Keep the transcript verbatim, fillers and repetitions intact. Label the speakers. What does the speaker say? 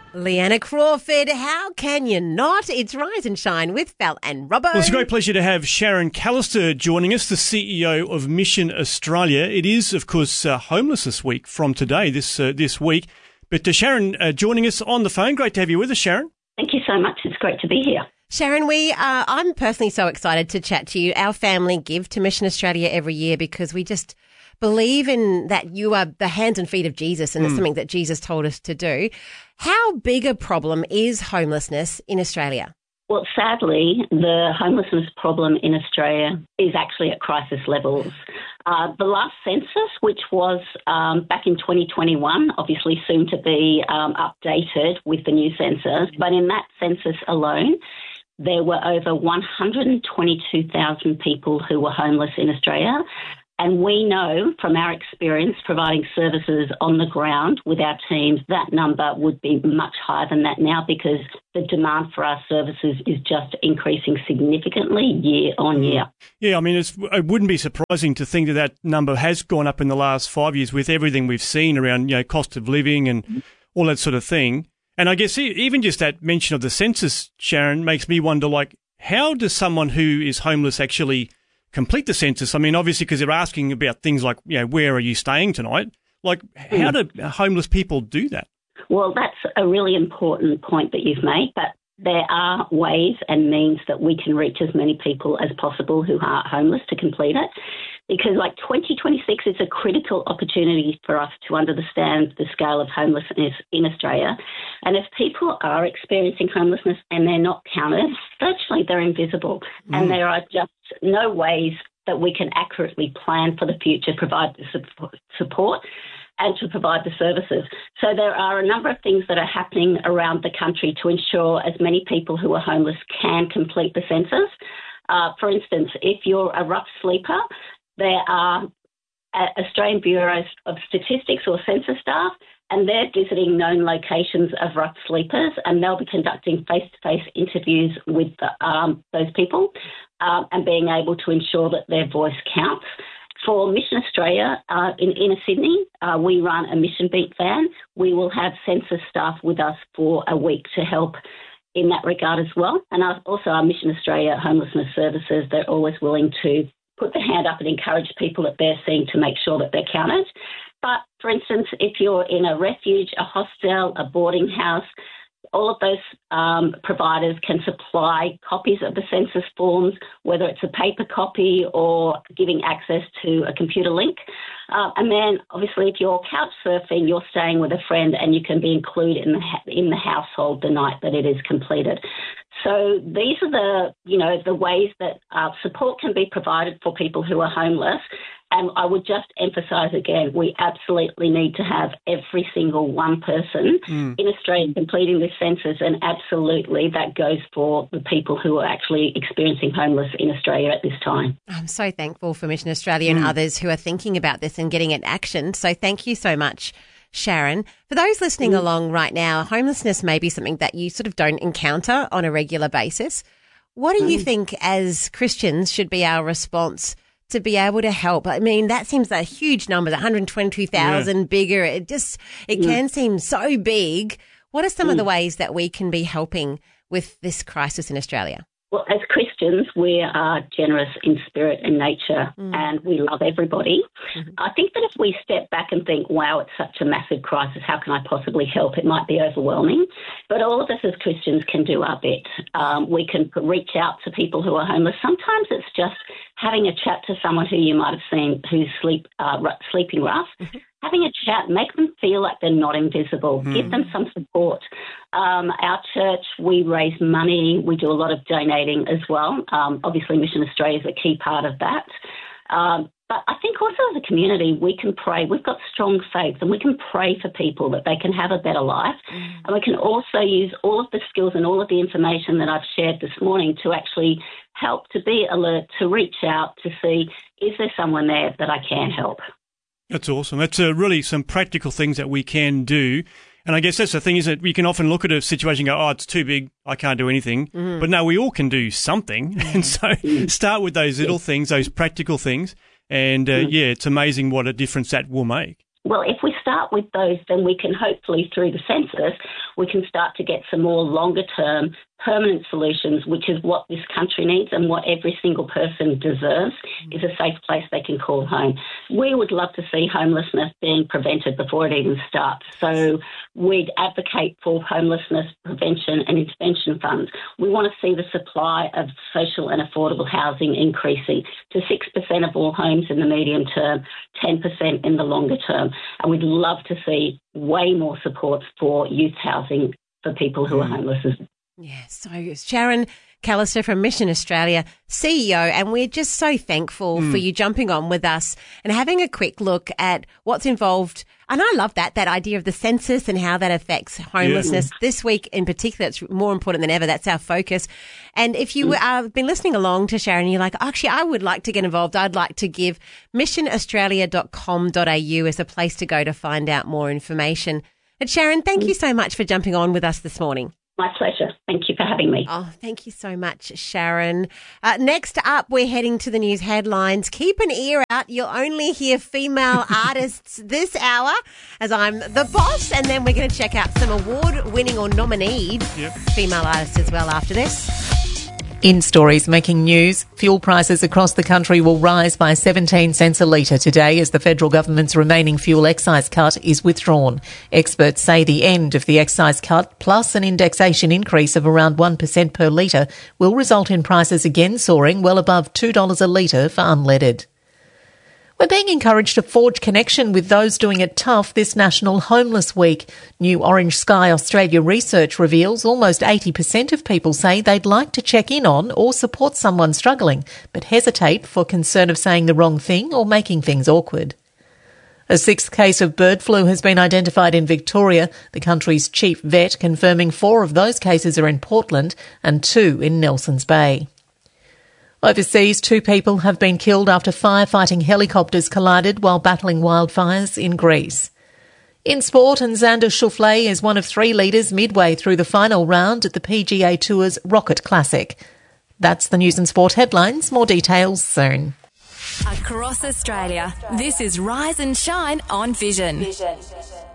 Speaker 1: Leanna Crawford, how can you not? It's Rise and Shine with Fel and Robbo.
Speaker 2: Well, it's a great pleasure to have Sharon Callister joining us, the C E O of Mission Australia. It is, of course, uh, Homelessness Week from today, this uh, this week. But uh, Sharon uh, joining us on the phone. Great to have you with us, Sharon.
Speaker 3: Thank you so much. It's great to be here.
Speaker 1: Sharon, we uh, I'm personally so excited to chat to you. Our family give to Mission Australia every year because we just believe in that you are the hands and feet of Jesus, and mm. it's something that Jesus told us to do. How big a problem is homelessness in Australia?
Speaker 3: Well, sadly, the homelessness problem in Australia is actually at crisis levels. Uh, the last census, which was um, back in twenty twenty-one, obviously soon to be um, updated with the new census, but in that census alone, there were over one hundred twenty-two thousand people who were homeless in Australia. And we know from our experience providing services on the ground with our teams, that number would be much higher than that now because the demand for our services is just increasing significantly year on year.
Speaker 2: Yeah, I mean, it's, it wouldn't be surprising to think that that number has gone up in the last five years with everything we've seen around, you know, cost of living and all that sort of thing. And I guess even just that mention of the census, Sharon, makes me wonder, like, how does someone who is homeless actually complete the census? I mean, obviously, because they're asking about things like, you know, where are you staying tonight? Like, how do homeless people do that?
Speaker 3: Well, that's a really important point that you've made, but there are ways and means that we can reach as many people as possible who are homeless to complete it. Because like twenty twenty-six is a critical opportunity for us to understand the scale of homelessness in Australia. And if people are experiencing homelessness and they're not counted, virtually they're invisible. Mm. And there are just no ways that we can accurately plan for the future, provide the support and to provide the services. So there are a number of things that are happening around the country to ensure as many people who are homeless can complete the census. Uh, for instance, if you're a rough sleeper, there are Australian Bureau of Statistics or census staff, and they're visiting known locations of rough sleepers, and they'll be conducting face-to-face interviews with um, those people um, and being able to ensure that their voice counts. For Mission Australia uh, in inner Sydney, uh, we run a Mission Beat van. We will have census staff with us for a week to help in that regard as well. And also our Mission Australia Homelessness Services, they're always willing to put their hand up and encourage people that they're seeing to make sure that they're counted. But, for instance, if you're in a refuge, a hostel, a boarding house, all of those um, providers can supply copies of the census forms, whether it's a paper copy or giving access to a computer link. Uh, and then, obviously, if you're couch surfing, you're staying with a friend and you can be included in the ha- in the household the night that it is completed. So these are the, you know, the ways that uh, support can be provided for people who are homeless. And I would just emphasise again, we absolutely need to have every single one person mm. in Australia completing this census, and absolutely that goes for the people who are actually experiencing homeless in Australia at this time.
Speaker 1: I'm so thankful for Mission Australia mm. and others who are thinking about this and getting it action. So thank you so much, Sharon. For those listening mm. along right now, homelessness may be something that you sort of don't encounter on a regular basis. What do mm. you think as Christians should be our response to be able to help? I mean, that seems a huge number, one hundred twenty-two thousand yeah. bigger. It just, it mm. can seem so big. What are some mm. of the ways that we can be helping with this crisis in Australia?
Speaker 3: Well, as Christians, we are generous in spirit and nature, mm. and we love everybody. Mm-hmm. I think that if we step back and think, wow, it's such a massive crisis, how can I possibly help? It might be overwhelming, but all of us as Christians can do our bit. Um, we can reach out to people who are homeless. Sometimes it's just having a chat to someone who you might have seen who's sleep, uh, sleeping rough. Mm-hmm. Having a chat, make them feel like they're not invisible. Mm. Give them some support. Um, our church, we raise money. We do a lot of donating as well. Um, obviously, Mission Australia is a key part of that. Um, but I think also as a community, we can pray. We've got strong faith, and we can pray for people that they can have a better life. Mm. And we can also use all of the skills and all of the information that I've shared this morning to actually help to be alert, to reach out, to see, is there someone there that I can help?
Speaker 2: That's awesome. That's uh, really some practical things that we can do. And I guess that's the thing, is that we can often look at a situation and go, oh, it's too big, I can't do anything. Mm. But no, we all can do something. And so start with those little things, those practical things. And uh, yeah, it's amazing what a difference that will make.
Speaker 3: Well, if we start with those, then we can hopefully, through the census, we can start to get some more longer-term permanent solutions, which is what this country needs and what every single person deserves, is a safe place they can call home. We would love to see homelessness being prevented before it even starts. So we'd advocate for homelessness prevention and intervention funds. We want to see the supply of social and affordable housing increasing to six percent of all homes in the medium term, ten percent in the longer term. And we'd love to see way more support for youth housing for people who are homeless as well.
Speaker 1: Yeah, so Sharon Callister from Mission Australia, C E O, and we're just so thankful mm. for you jumping on with us and having a quick look at what's involved. And I love that, that idea of the census and how that affects homelessness. Yeah. This week in particular, it's more important than ever. That's our focus. And if you have uh, been listening along to Sharon, you're like, actually, I would like to get involved. I'd like to give mission australia dot com dot a u as a place to go to find out more information. And Sharon, thank mm. you so much for jumping on with us this morning.
Speaker 3: My pleasure. Thank you for having me.
Speaker 1: Oh, thank you so much, Sharon. Uh, next up, we're heading to the news headlines. Keep an ear out. You'll only hear female artists this hour as I'm the boss. And then we're going to check out some award-winning or nominated yep. female artists as well after this.
Speaker 4: In stories making news, fuel prices across the country will rise by seventeen cents a litre today as the federal government's remaining fuel excise cut is withdrawn. Experts say the end of the excise cut plus an indexation increase of around one percent per litre will result in prices again soaring well above two dollars a litre for unleaded. We're being encouraged to forge connection with those doing it tough this National Homeless Week. New Orange Sky Australia research reveals almost eighty percent of people say they'd like to check in on or support someone struggling, but hesitate for concern of saying the wrong thing or making things awkward. A sixth case of bird flu has been identified in Victoria, the country's chief vet confirming four of those cases are in Portland and two in Nelson's Bay. Overseas, two people have been killed after firefighting helicopters collided while battling wildfires in Greece. In sport, and Xander Schauffele is one of three leaders midway through the final round at the P G A Tour's Rocket Classic. That's the news and sport headlines. More details soon.
Speaker 5: Across Australia, this is Rise and Shine on Vision. Vision.